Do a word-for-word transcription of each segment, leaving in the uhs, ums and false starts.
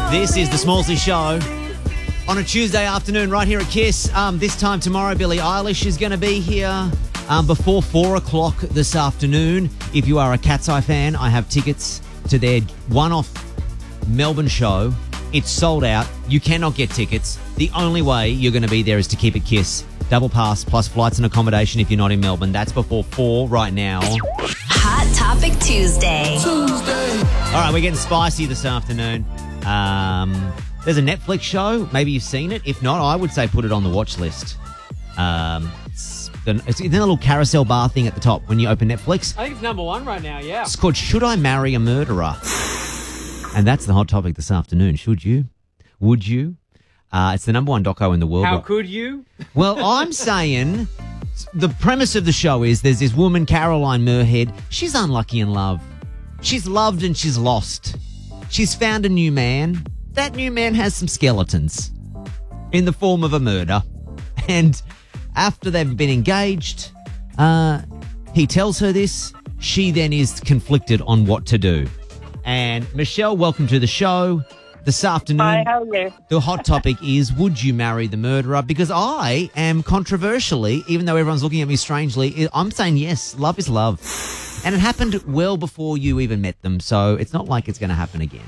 This is the Smallsy Show on a Tuesday afternoon right here at Kiss. Um, this time tomorrow, Billie Eilish is going to be here um, before four o'clock this afternoon. If you are a Cat's Eye fan, I have tickets to their one-off Melbourne show. It's sold out. You cannot get tickets. The only way you're going to be there is to keep it Kiss. Double pass plus flights and accommodation if you're not in Melbourne. That's before four right now. Hot Topic Tuesday. Tuesday. All right, we're getting spicy this afternoon. Um, there's a Netflix show. Maybe you've seen it. If not, I would say put it on the watch list. Um, it's, the, it's in a little carousel bar thing at the top when you open Netflix. I think it's number one right now, yeah. It's called Should I Marry a Murderer? And that's the hot topic this afternoon. Should you? Would you? Uh, it's the number one doco in the world. How could you? Well, I'm saying the premise of the show is there's this woman, Caroline Murhead. She's unlucky in love. She's loved and she's lost. She's found a new man. That new man has some skeletons in the form of a murder. And after they've been engaged, uh, he tells her this. She then is conflicted on what to do. And Michelle, welcome to the show. This afternoon, Hi, how are you? The hot topic is, would you marry the murderer? Because I am controversially, even though everyone's looking at me strangely, I'm saying yes, love is love. And it happened well before you even met them, so it's not like it's going to happen again.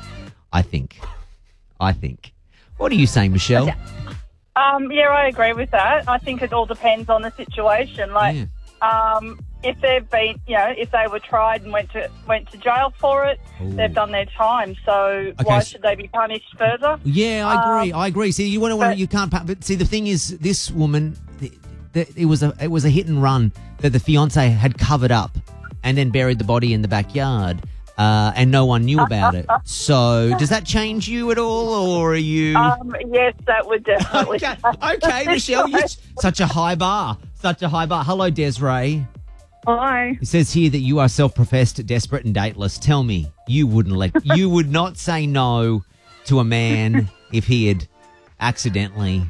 I think. I think. What are you saying, Michelle? Okay. Um, yeah, I agree with that. I think it all depends on the situation. Like, Yeah. um, if they've been, you know, if they were tried and went to went to jail for it, Ooh. they've done their time. So why so- should they be punished further? Yeah, I agree. Um, I agree. See, you want to, want but- you can't. pa- But see, the thing is, this woman, th- th- it was a, it was a hit and run that the fiance had covered up and then buried the body in the backyard, uh, and no one knew about it. So, does that change you at all, or are you? Um, yes, that would definitely. okay, okay, Michelle, you such a high bar, such a high bar. Hello, Desiree. Hi. It says here that you are self-professed, desperate, and dateless. Tell me, you wouldn't let, you would not say no to a man if he had accidentally.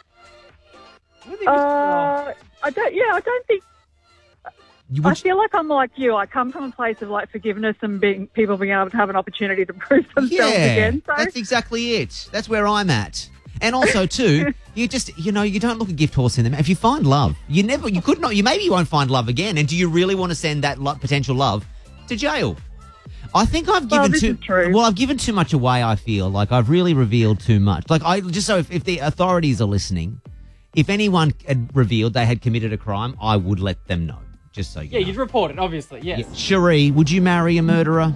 Uh, I don't. Yeah, I don't think. You I would, feel like I'm like you. I come from a place of like forgiveness and being people being able to have an opportunity to prove themselves yeah, again. So that's exactly it. That's where I'm at. And also, too, you just, you know, you don't look a gift horse in them. If you find love, you never, you could not, you maybe you won't find love again. And do you really want to send that lo- potential love to jail? I think I've Well, given this too, is true. well, I've given too much away, I feel. Like I've really revealed too much. Like I, just so if, if the authorities are listening, if anyone had revealed they had committed a crime, I would let them know. Just so you Yeah, know. you'd report it, obviously, yes. Yeah. Cherie, would you marry a murderer?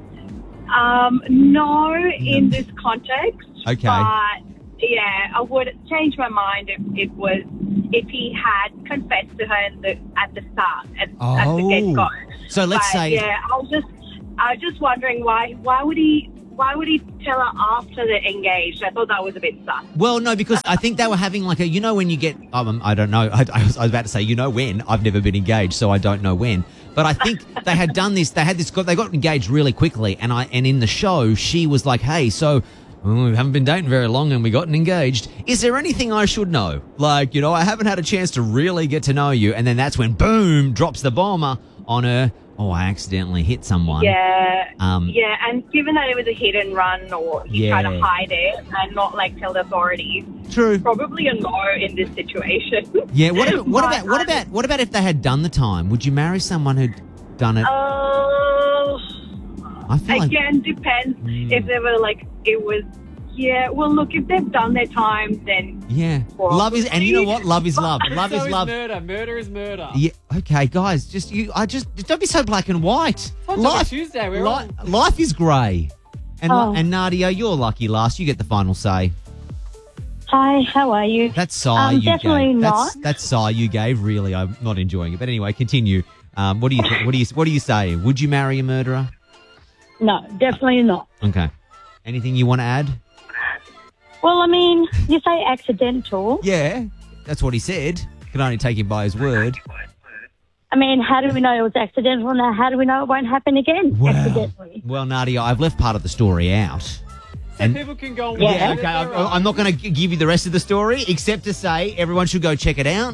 Um, no, in this context. Okay. But yeah, I would change my mind if it was if he had confessed to her in the, at the start at, at the Oh. get go. So let's But, say- yeah, I was just I was just wondering why why would he why would he tell her after they're engaged? I thought that was a bit sus. Well, no, because I think they were having like a, you know, when you get, um, I don't know, I, I, was, I was about to say, you know when, I've never been engaged, so I don't know when. But I think they had done this, they had this, they got engaged really quickly, and I, and in the show, she was like, hey, so well, we haven't been dating very long and we got engaged. Is there anything I should know? Like, you know, I haven't had a chance to really get to know you. And then that's when, boom, drops the bomber on her. Oh, I accidentally hit someone. Yeah, Um, yeah, and given that it was a hit and run, or he Yeah. tried to hide it and not like tell the authorities, True. probably a no in this situation. Yeah. What about, what But, about, what um, about, what about if they had done the time? Would you marry someone who'd done it? Uh, I feel like. again, depends Mm. if they were like it was. Yeah, well, look, if they've done their time, then Yeah. Well, Love is, and you know what? Love is love. Love so is is love. murder. Murder is murder. Yeah. Okay, guys, just you. I just don't be so black and white. Hot Topic Tuesday, we're li- life is grey. And Oh. and Nadia, you're lucky last. You get the final say. Hi, how are you? That's sigh Um, you definitely gave. not. That's that's sigh you gave. Really, I'm not enjoying it. But anyway, continue. Um, what do you th- what do you what do you say? Would you marry a murderer? No, definitely not. Okay. Anything you want to add? Well, I mean, you say accidental. Yeah, that's what he said. Can only take him by his word. I mean, how do we know it was accidental? Now, how do we know it won't happen again Wow. accidentally? Well, Nadia, I've left part of the story out. So And- people can go and Yeah. watch Yeah, it okay. if I'm, they're on. I'm not going to give you the rest of the story, except to say everyone should go check it out.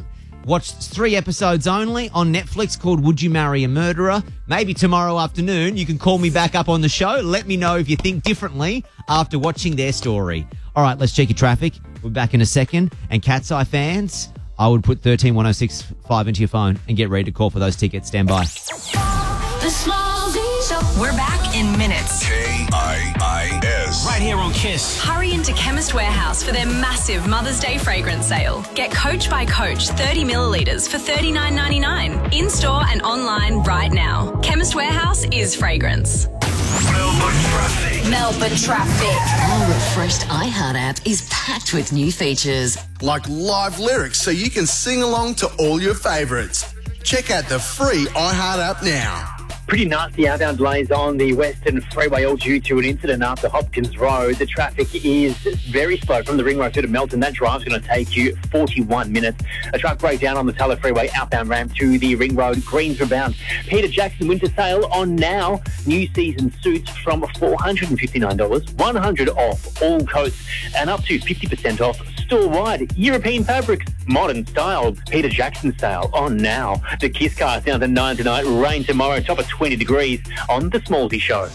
Watched three episodes only on Netflix called Would You Marry a Murderer? Maybe tomorrow afternoon you can call me back up on the show. Let me know if you think differently after watching their story. All right, let's check your traffic. We're back in a second. And Cat's Eye fans, I would put thirteen one oh six five into your phone and get ready to call for those tickets. Stand by. The Small Z Show. We're back in minutes. K I I S. Right here on Kiss. Hurry into Chemist Warehouse for their massive Mother's Day fragrance sale. Get Coach by Coach thirty millilitres for thirty-nine ninety-nine. In-store and online right now. Chemist Warehouse is fragrance. Melbourne traffic. Melbourne traffic. Our refreshed iHeart app is packed with new features. Like live lyrics so you can sing along to all your favourites. Check out the free iHeart app now. Pretty nasty outbound delays on the Western Freeway, all due to an incident after Hopkins Road. The traffic is very slow from the Ring Road through to Melton. That drive's going to take you forty-one minutes. A truck breakdown on the Taylor Freeway outbound ramp to the Ring Road, Greensboro bound. Peter Jackson winter sale on now. New season suits from four hundred fifty-nine dollars, one hundred dollars off all coats, and up to fifty percent off store-wide. European fabrics, modern style. Peter Jackson sale on now. The Kiss Cars down to nine tonight. Rain tomorrow, top of twenty degrees on the Smallsy Show.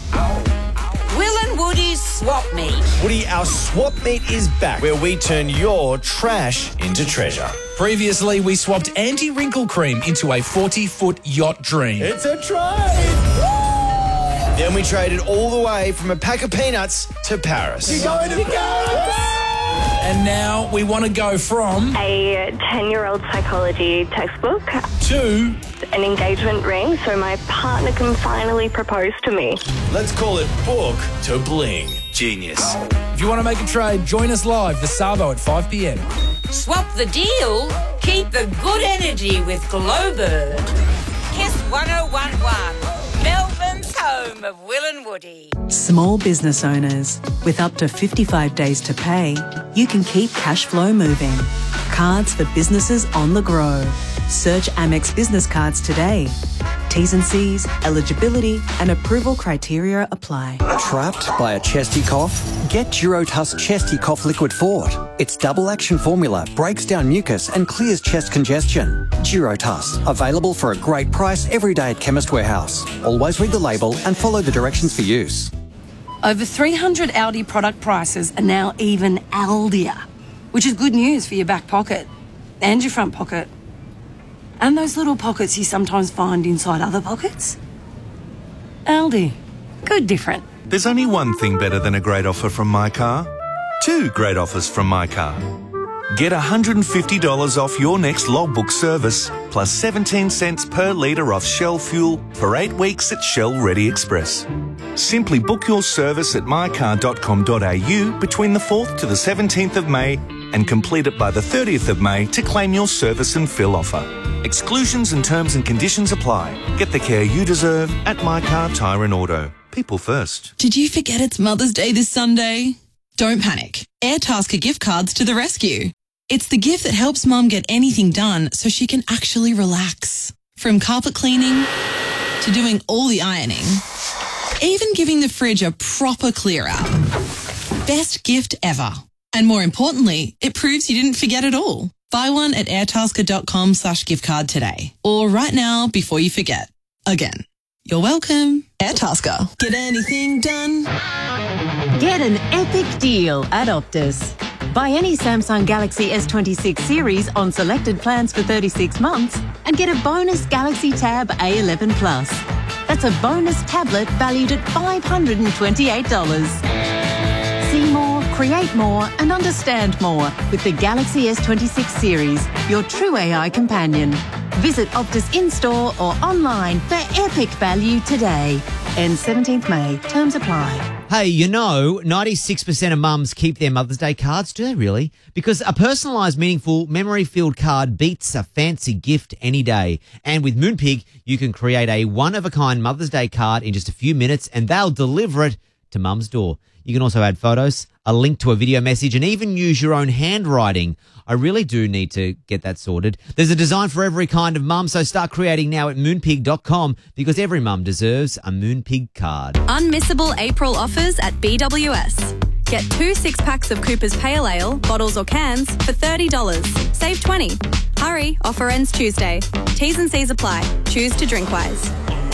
Will and Woody's Swap Meet. Woody, our swap meet is back, where we turn your trash into treasure. Previously, we swapped anti-wrinkle cream into a forty-foot yacht dream. It's a trade! Then we traded all the way from a pack of peanuts to Paris. You're going to Paris! And now we want to go from a ten-year-old psychology textbook to an engagement ring so my partner can finally propose to me. Let's call it book to bling. Genius. If you want to make a trade, join us live this Savo at five p.m. Swap the deal. Keep the good energy with Glowbird. Kiss one oh one one. Melbourne's home of Will and Woody. Small business owners, with up to fifty-five days to pay, you can keep cash flow moving. Cards for businesses on the go. Search Amex Business Cards today. T's and C's, eligibility and approval criteria apply. Trapped by a chesty cough? Get Durotuss Chesty Cough Liquid Fort. Its double action formula breaks down mucus and clears chest congestion. Durotuss, available for a great price every day at Chemist Warehouse. Always read the label and follow the directions for use. Over three hundred Aldi product prices are now even Aldier, which is good news for your back pocket and your front pocket. And those little pockets you sometimes find inside other pockets. Aldi. Good different. There's only one thing better than a great offer from My Car. Two great offers from My Car. Get one hundred fifty dollars off your next logbook service, plus seventeen cents per litre off Shell fuel for eight weeks at Shell Ready Express. Simply book your service at my car dot com dot a u between the fourth to the seventeenth of May and complete it by the thirtieth of May to claim your service and fill offer. Exclusions and terms and conditions apply. Get the care you deserve at My Car Tyre and Auto. People first. Did you forget it's Mother's Day this Sunday? Don't panic. Airtasker gift cards to the rescue. It's the gift that helps Mum get anything done so she can actually relax. From carpet cleaning to doing all the ironing. Even giving the fridge a proper clear out. Best gift ever. And more importantly, it proves you didn't forget at all. Buy one at airtasker dot com slash gift card today. Or right now before you forget. Again. You're welcome. Airtasker. Get anything done? Get an epic deal at Optus. Buy any Samsung Galaxy S twenty-six series on selected plans for thirty-six months and get a bonus Galaxy Tab A eleven Plus. That's a bonus tablet valued at five hundred twenty-eight dollars. See more, create more and understand more with the Galaxy S twenty-six series, your true A I companion. Visit Optus in-store or online for epic value today. Ends seventeenth May. Terms apply. Hey, you know, ninety-six percent of mums keep their Mother's Day cards. Do they really? Because a personalised, meaningful, memory-filled card beats a fancy gift any day. And with Moonpig, you can create a one-of-a-kind Mother's Day card in just a few minutes and they'll deliver it to mum's door. You can also add photos, a link to a video message, and even use your own handwriting. I really do need to get that sorted. There's a design for every kind of mum, so start creating now at moonpig dot com because every mum deserves a Moonpig card. Unmissable April offers at B W S. Get two six-packs of Cooper's Pale Ale, bottles or cans, for thirty dollars. Save twenty dollars. Hurry, offer ends Tuesday. T's and C's apply. Choose to drink wise.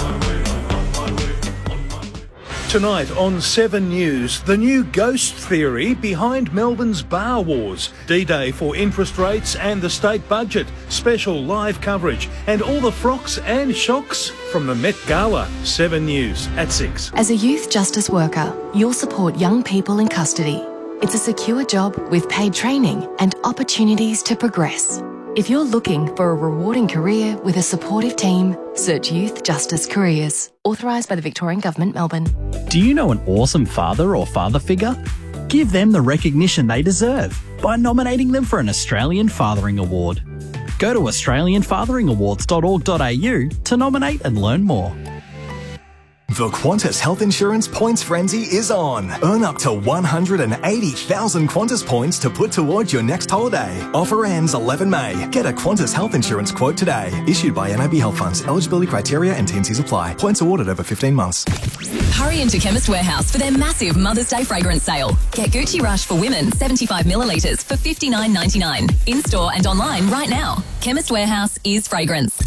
Tonight on Seven News, the new ghost theory behind Melbourne's bar wars, D-Day for interest rates and the state budget, special live coverage, and all the frocks and shocks from the Met Gala. Seven News at six. As a youth justice worker, you'll support young people in custody. It's a secure job with paid training and opportunities to progress. If you're looking for a rewarding career with a supportive team, search Youth Justice Careers. Authorised by the Victorian Government, Melbourne. Do you know an awesome father or father figure? Give them the recognition they deserve by nominating them for an Australian Fathering Award. Go to australian fathering awards dot org dot a u to nominate and learn more. The Qantas Health Insurance Points Frenzy is on. Earn up to one hundred eighty thousand Qantas points to put towards your next holiday. Offer ends eleven May. Get a Qantas Health Insurance quote today. Issued by N A B Health Funds. Eligibility criteria and T and Cs apply. Points awarded over fifteen months. Hurry into Chemist Warehouse for their massive Mother's Day fragrance sale. Get Gucci Rush for women, seventy-five millilitres for fifty-nine ninety-nine. In-store and online right now. Chemist Warehouse is fragrance.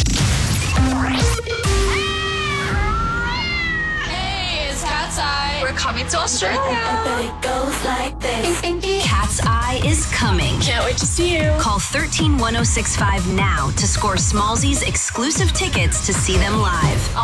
We're coming to Australia. It goes like this. Cat's Eye is coming. Can't wait to see you. Call one three one oh six five now to score Smallsy's exclusive tickets to see them live.